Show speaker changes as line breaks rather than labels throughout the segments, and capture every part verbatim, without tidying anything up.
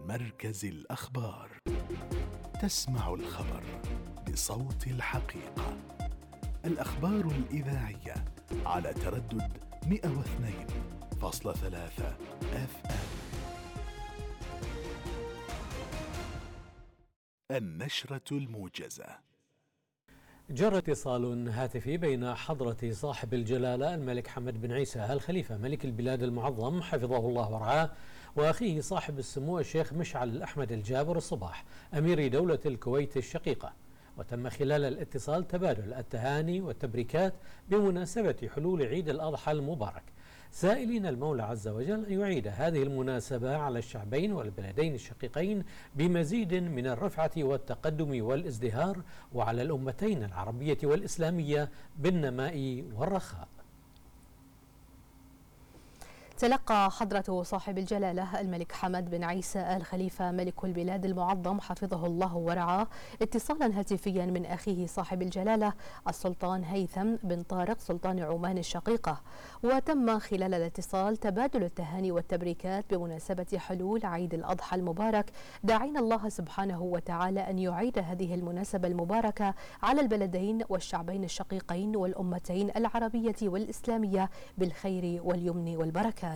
مركز الأخبار. تسمع الخبر بصوت الحقيقة. الأخبار الإذاعية على تردد مئة واثنين فاصلة ثلاثة اف ام. النشرة الموجزة.
جرى اتصال هاتفي بين حضرة صاحب الجلالة الملك حمد بن عيسى آل خليفة ملك البلاد المعظم حفظه الله ورعاه وأخيه صاحب السمو الشيخ مشعل الأحمد الجابر الصباح أمير دولة الكويت الشقيقة، وتم خلال الاتصال تبادل التهاني والتبريكات بمناسبة حلول عيد الأضحى المبارك، سائلين المولى عز وجل أن يعيد هذه المناسبة على الشعبين والبلدين الشقيقين بمزيد من الرفعة والتقدم والازدهار، وعلى الأمتين العربية والإسلامية بالنماء والرخاء.
تلقى حضرة صاحب الجلالة الملك حمد بن عيسى آل خليفة ملك البلاد المعظم حفظه الله ورعاه اتصالا هاتفيا من أخيه صاحب الجلالة السلطان هيثم بن طارق سلطان عمان الشقيقة، وتم خلال الاتصال تبادل التهاني والتبريكات بمناسبة حلول عيد الأضحى المبارك، داعين الله سبحانه وتعالى أن يعيد هذه المناسبة المباركة على البلدين والشعبين الشقيقين والأمتين العربية والإسلامية بالخير واليمن والبركة.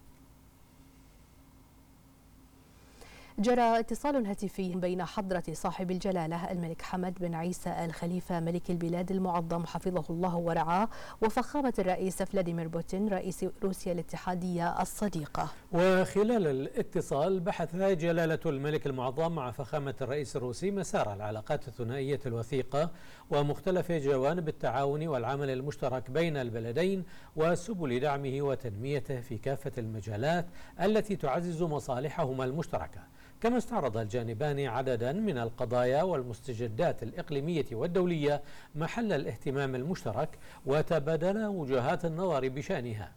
جرى اتصال هاتفي بين حضرة صاحب الجلالة الملك حمد بن عيسى آل خليفة ملك البلاد المعظم حفظه الله ورعاه وفخامة الرئيس فلاديمير بوتين رئيس روسيا الاتحادية الصديقة.
وخلال الاتصال بحث جلالة الملك المعظم مع فخامة الرئيس الروسي مسار العلاقات الثنائية الوثيقة ومختلف جوانب التعاون والعمل المشترك بين البلدين وسبل دعمه وتنميته في كافة المجالات التي تعزز مصالحهما المشتركة. كما استعرض الجانبان عددا من القضايا والمستجدات الإقليمية والدولية محل الاهتمام المشترك وتبادل وجهات النظر بشأنها.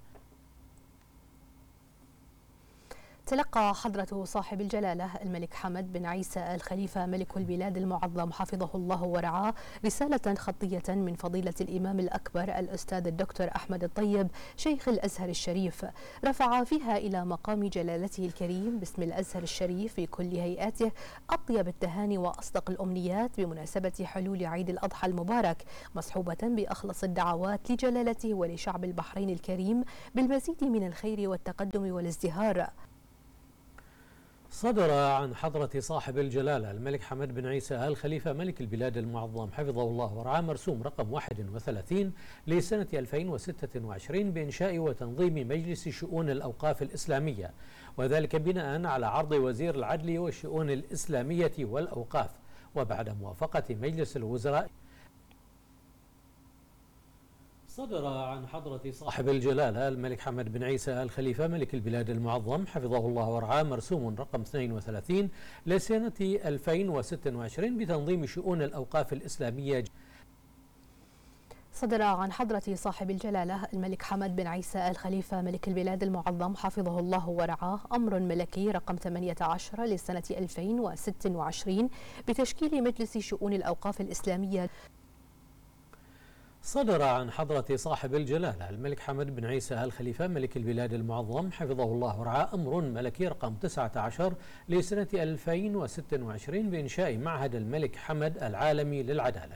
تلقى حضرة صاحب الجلالة الملك حمد بن عيسى آل خليفة ملك البلاد المعظم حفظه الله ورعاه رسالة خطية من فضيلة الإمام الأكبر الأستاذ الدكتور أحمد الطيب شيخ الأزهر الشريف، رفع فيها إلى مقام جلالته الكريم باسم الأزهر الشريف في كل هيئاته أطيب التهاني وأصدق الأمنيات بمناسبة حلول عيد الأضحى المبارك، مصحوبة بأخلص الدعوات لجلالته ولشعب البحرين الكريم بالمزيد من الخير والتقدم والازدهار.
صدر عن حضرة صاحب الجلالة الملك حمد بن عيسى آل خليفة ملك البلاد المعظم حفظه الله ورعاه مرسوم رقم واحد وثلاثين لسنة ألفين وستة وعشرين بإنشاء وتنظيم مجلس شؤون الأوقاف الإسلامية، وذلك بناء على عرض وزير العدل والشؤون الإسلامية والأوقاف، وبعد موافقة مجلس الوزراء. صدر عن حضرة صاحب الجلالة الملك حمد بن عيسى آل خليفة ملك البلاد المعظم حفظه الله ورعاه مرسوم رقم اثنين وثلاثين لسنة ألفين وستة وعشرين بتنظيم شؤون الأوقاف الإسلامية.
صدر عن حضرة صاحب الجلالة الملك حمد بن عيسى آل خليفة ملك البلاد المعظم حفظه الله ورعاه أمر ملكي رقم ثمانية عشر لسنة ألفين وستة وعشرين بتشكيل مجلس شؤون الأوقاف الإسلامية.
صدر عن حضرة صاحب الجلالة الملك حمد بن عيسى آل خليفة ملك البلاد المعظم حفظه الله ورعاه أمر ملكي رقم تسعة عشر لسنة ألفين وستة وعشرين بإنشاء معهد الملك حمد العالمي للعدالة.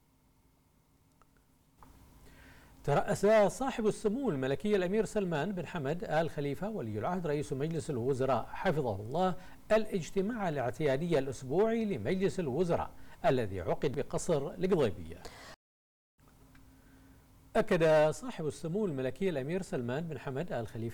ترأس صاحب السمو الملكي الأمير سلمان بن حمد آل خليفة ولي العهد رئيس مجلس الوزراء حفظه الله الاجتماع الاعتيادي الأسبوعي لمجلس الوزراء الذي عقد بقصر القضيبية. أكد صاحب السمو الملكي الأمير سلمان بن حمد آل خليفة